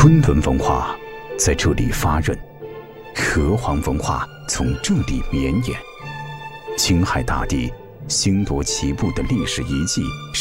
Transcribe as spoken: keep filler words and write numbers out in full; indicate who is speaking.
Speaker 1: 昆仑文化在这里发轫，河湟文化从这里绵延。青海大地星罗棋布的历史遗迹